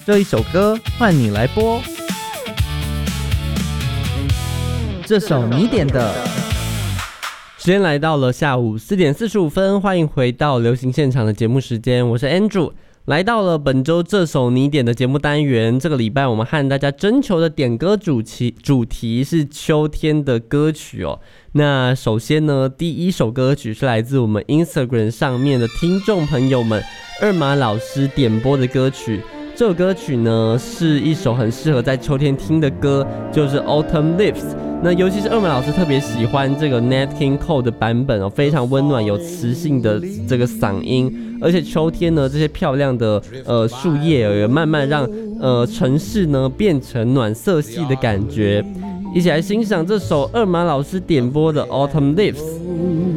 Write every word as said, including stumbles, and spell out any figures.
这一首歌换你来播，这首你点的。时间来到了下午四点四十五分，欢迎回到流行现场的节目时间，我是 Andrew。来到了本周这首你点的节目单元，这个礼拜我们和大家征求的点歌主题主题是秋天的歌曲哦。那首先呢，第一首歌曲是来自我们 Instagram 上面的听众朋友们二马老师点播的歌曲。这首歌曲呢是一首很适合在秋天听的歌，就是 Autumn Leaves。那尤其是二马老师特别喜欢这个 Nat King Cole 的版本哦，非常温暖有磁性的这个嗓音，而且秋天呢这些漂亮的呃树叶也慢慢让呃城市呢变成暖色系的感觉。一起来欣赏这首二马老师点播的 Autumn Leaves。